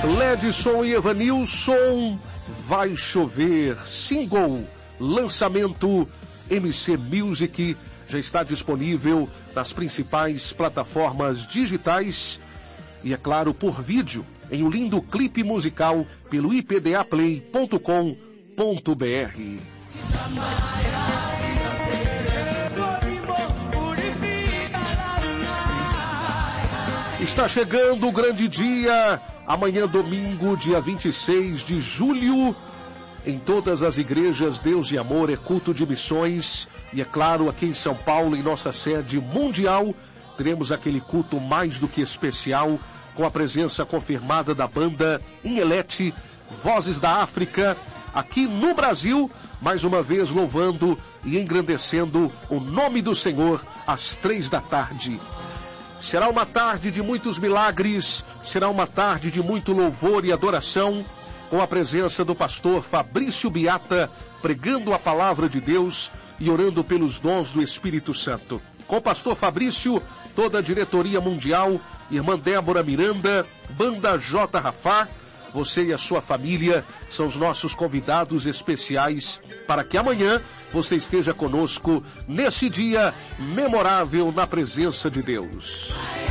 Ledson e Evanilson, Vai Chover, single, lançamento MC Music, já está disponível nas principais plataformas digitais e, é claro, por vídeo, em um lindo clipe musical pelo ipdaplay.com.br. Está chegando o grande dia, amanhã domingo, dia 26 de julho, em todas as igrejas Deus e Amor é culto de missões e, é claro, aqui em São Paulo, em nossa sede mundial, teremos aquele culto mais do que especial com a presença confirmada da banda Inhelete, Vozes da África, aqui no Brasil, mais uma vez louvando e engrandecendo o nome do Senhor às 15h. Será uma tarde de muitos milagres, será uma tarde de muito louvor e adoração, com a presença do pastor Fabrício Biata, pregando a palavra de Deus e orando pelos dons do Espírito Santo. Com o pastor Fabrício, toda a diretoria mundial, irmã Débora Miranda, banda J. Rafá, você e a sua família são os nossos convidados especiais para que amanhã você esteja conosco nesse dia memorável na presença de Deus.